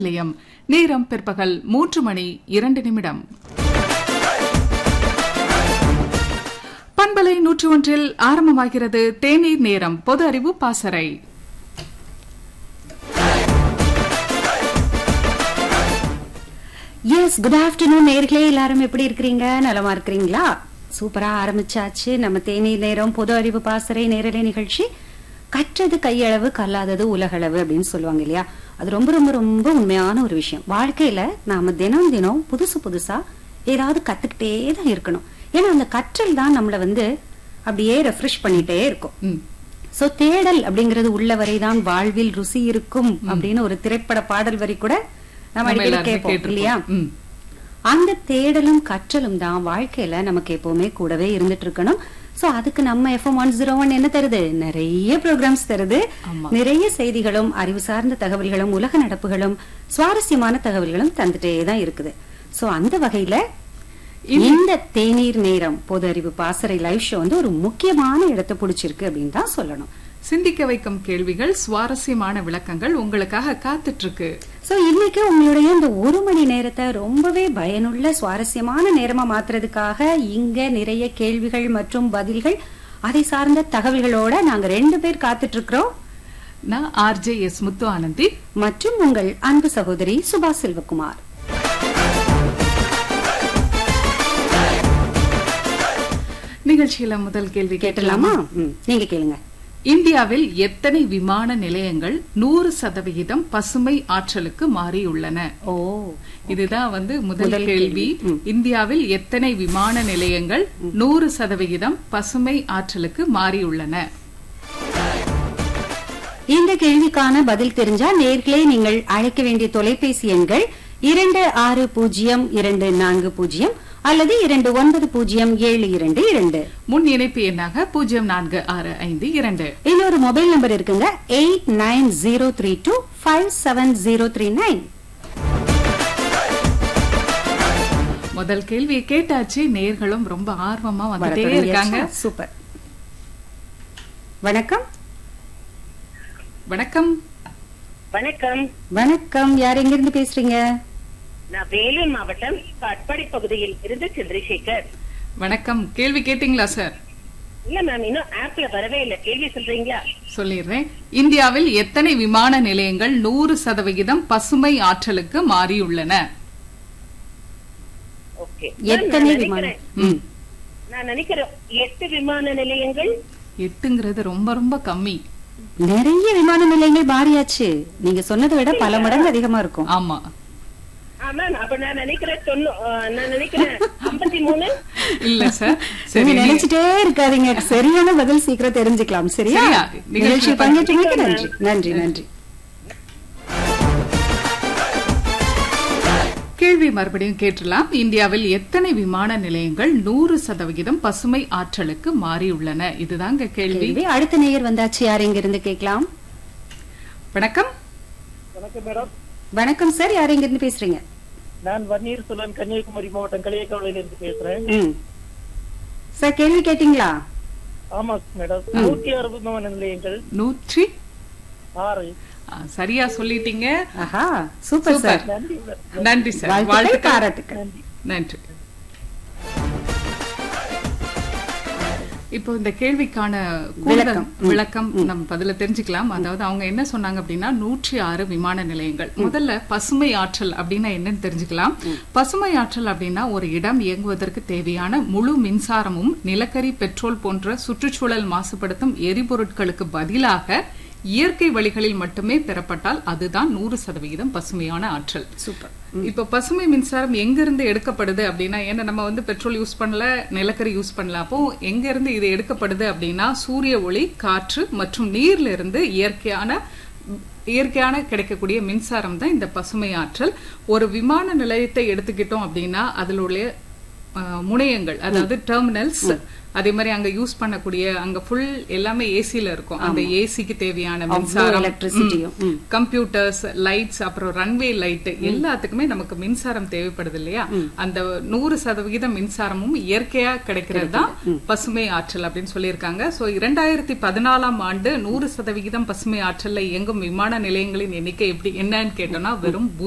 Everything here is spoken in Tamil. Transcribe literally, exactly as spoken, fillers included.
நிலையம். நேரம் பிற்பகல் மூன்று மணி இரண்டு நிமிடம். பண்பலை நூற்றி ஒன்றில் ஆரம்பமாகிறது தேநீர் நேரம். பொது அறிவு பாசறை. எஸ், குட் ஆஃப்டர்நூன் நேர்களே. எல்லாரும் எப்படி இருக்கிறீங்க? நலமா இருக்கிறீங்களா? சூப்பரா ஆரம்பிச்சாச்சு நம்ம தேநீர் நேரம் பொது அறிவு பாசறை நேரலை நிகழ்ச்சி. கற்றது கையளவு, கல்லாதது உலகளவு அப்படின்னு சொல்லுவாங்க இல்லையா? அது ரொம்ப ரொம்ப ரொம்ப உண்மையான ஒரு விஷயம். வாழ்க்கையில நாம தினம் தினம் புதுசு புதுசா ஏதாவது கத்துக்கிட்டே தான் இருக்கணும். ஏன்னா அந்த கற்றல் தான் நம்மள வந்து அப்படியே ரெஃப்ரெஷ் பண்ணிட்டே இருக்கும். சோ தேடல் அப்படிங்கறது உள்ள வரைதான் வாழ்வில் ருசி இருக்கும் அப்படின்னு ஒரு திரைப்பட பாடல் வரி கூட நம்ம அடிக்கடி கேட்போம் இல்லையா? அந்த தேடலும் கற்றலும் தான் வாழ்க்கையில நமக்கு எப்பவுமே கூடவே இருந்துட்டு இருக்கணும். சோ அதுக்கு நம்ம எஃப்எம் ஒன் ஜீரோ ஒன் என்ன தருது? நிறைய ப்ரோக்ராம்ஸ் தருது. நிறைய செய்திகளும் அறிவு சார்ந்த தகவல்களும் உலக நடப்புகளும் சுவாரஸ்யமான தகவல்களும் தந்துட்டே தான் இருக்குது. சோ அந்த வகையில இந்த தேநீர் நேரம் பொது அறிவு பாசறை லைவ் ஷோ வந்து ஒரு முக்கியமான இடத்தை பிடிச்சிருக்கு அப்படின்னு தான் சொல்லணும். சிந்திக்க வைக்கும் கேள்விகள், சுவாரஸ்யமான விளக்கங்கள் உங்களுக்காக காத்துட்டு இருக்கு. சோ இன்னைக்கு உங்களுடைய இந்த ஒரு மணி நேரத்தை ரொம்பவே பயனுள்ள சுவாரஸ்யமான நேரமா மாத்துறதுக்காக இங்க நிறைய கேள்விகள் மற்றும் பதில்கள், அதை சார்ந்த தகவல்களோட நாங்க ரெண்டு பேர் காத்துட்டு இருக்கிறோம். நான் ஆர்ஜே எஸ் முத்து ஆனந்தி மற்றும் உங்கள் அன்பு சகோதரி சுபா செல்வகுமார். நிகழ்ச்சியில முதல் கேள்வி கேட்டலாமா? நீங்க கேளுங்க. இந்தியாவில் எத்தனை விமான நிலையங்கள் நூறு சதவிகிதம் பசுமை ஆற்றலுக்கு மாறியுள்ளன? ஓ, இதுதான் வந்து முதல் கேள்வி. இந்தியாவில் எத்தனை விமான நிலையங்கள் நூறு சதவிகிதம் பசுமை ஆற்றலுக்கு மாறியுள்ளன? இந்த கேள்விக்கான பதில் தெரிஞ்சா நேர்களே நீங்கள் அழைக்க வேண்டிய தொலைபேசி எண்கள் இரண்டு ஆறு பூஜ்ஜியம் இரண்டு நான்கு பூஜ்ஜியம் அல்லது இரண்டு ஒன்பது பூஜ்ஜியம் ஏழு இரண்டு இரண்டு. முன் இணைப்பு எண்ணாக பூஜ்ஜியம் நான்கு ஆறு ஐந்து இரண்டு. இன்னொரு மொபைல் நம்பர் இருக்குங்க, eight nine zero three two five seven zero three nine. முதல் கேள்வியை கேட்டாச்சு. நேர்களும் ரொம்ப ஆர்வமா வந்துட்டே இருக்காங்க. சூப்பர். வணக்கம். வணக்கம். வணக்கம். வணக்கம். யார் எங்க இருந்து பேசுறீங்க? நான் வேலூர் மாவட்டம் காட்பாடி பகுதியில் இருந்து சந்திரசேகர். வணக்கம். கேள்வி கேட்டீங்களா சார்? இல்ல மேம், இன்னும் ஆப்ல வரவே இல்ல. கேள்வி சொல்றீங்களா? சொல்லிடுறேன். இந்தியாவில் எத்தனை விமான நிலையங்கள் நூறு சதவிகிதம் பசுமை ஆற்றலுக்கு மாறியுள்ளன? ஓகே. எத்தனை விமான? நான் நினைக்கிறேன் எட்டு விமான நிலையங்கள். எட்டுங்கிறது ரொம்ப ரொம்ப கம்மி. நிறைய விமான நிலையங்கள் மாறியாச்சு. நீங்க சொன்னதை விட பல மடங்கு அதிகமா இருக்கும். ஆமா. அப்ப நான் நினைக்கிறேன் நான் நினைக்கிறேன் ஐம்பத்தி மூணு. இல்ல சார், சரி நினைச்சிட்டே இருக்காதீங்க. சரியான பதில் சீக்கிரம் தெரிஞ்சுக்கலாம். சரியா? நிகழ்ச்சி பங்கேற்றமைக்கு நன்றி. நன்றி நன்றி. கேள்வி மறுபடியும் கேட்டலாம். இந்தியாவில் எத்தனை விமான நிலையங்கள் நூறு சதவிகிதம் பசுமை ஆற்றலுக்கு மாறியுள்ளன? இதுதாங்க கேள்வி. அடுத்த நேயர் வந்தாச்சு. யார் எங்க இருந்து கேட்கலாம்? வணக்கம். வணக்கம் மேடம். வணக்கம் சார். யார் எங்க இருந்து பேசுறீங்க? நான் வன்னீர் சுலன், கன்னியாகுமரி மாவட்டம் களியக்காவில இருந்து பேசுறேன். சார் கேள்வி கேட்டீங்களா? ஆமா மேடம். நூற்றி ஆறு விமான நிலையங்கள். நூற்றி ஆறு. சரியா சொல்லிட்டீங்க. ஆஹா, சூப்பர் சார். நன்றி சார். வாழ்த்துக்கள், பாராட்டுக்கள். நன்றி. இப்போ இந்த கேள்விக்கான விளக்கம் விளக்கம் நம்ம பதில தெரிஞ்சுக்கலாம். அதாவது அவங்க என்ன சொன்னாங்க அப்படின்னா நூற்றி ஆறு விமான நிலையங்கள். முதல்ல பசுமை ஆற்றல் அப்படின்னா என்னன்னு தெரிஞ்சுக்கலாம். பசுமை ஆற்றல் அப்படின்னா ஒரு இடம் இயங்குவதற்கு தேவையான முழு மின்சாரமும் நிலக்கரி, பெட்ரோல் போன்ற சுற்றுச்சூழல் மாசுபடுத்தும் எரிபொருட்களுக்கு பதிலாக இயற்கை வழிகளில் மட்டுமே பெறப்பட்டால் அதுதான் நூறு சதவிகிதம் பசுமையான ஆற்றல். சூப்பர். இப்ப பசுமை மின்சாரம் எங்க இருந்து எடுக்கப்படுது அப்படின்னா, ஏன்னா நம்ம வந்து பெட்ரோல் யூஸ் பண்ணல, நிலக்கரி யூஸ் பண்ணல. அப்போ எங்க இருந்து இது எடுக்கப்படுது அப்படின்னா சூரிய ஒளி, காற்று மற்றும் நீர்ல இருந்து இயற்கையான இயற்கையான கிடைக்கக்கூடிய மின்சாரம் தான் இந்த பசுமை ஆற்றல். ஒரு விமான நிலையத்தை எடுத்துக்கிட்டோம் அப்படின்னா அதில் உள்ள முனையங்கள், அதாவது டெர்மினல்ஸ், அதே மாதிரி அங்க யூஸ் பண்ணக்கூடிய அங்க ஃபுல் எல்லாமே ஏசில இருக்கும். அந்த ஏசிக்கு தேவையான மின்சாரம், கம்ப்யூட்டர்ஸ், லைட்ஸ், அப்புறம் ரன்வே லைட், எல்லாத்துக்குமே நமக்கு மின்சாரம் தேவைப்படுது இல்லையா? அந்த நூறு சதவிகிதம் மின்சாரமும் இயற்கையா கிடைக்கிறது தான் பசுமை ஆற்றல் அப்படின்னு சொல்லியிருக்காங்க. சோ இரண்டாயிரத்தி பதினாலாம் ஆண்டு நூறு சதவிகிதம் பசுமை ஆற்றல்ல இயங்கும் விமான நிலையங்களின் எண்ணிக்கை எப்படி என்னன்னு கேட்டோம்னா வெறும்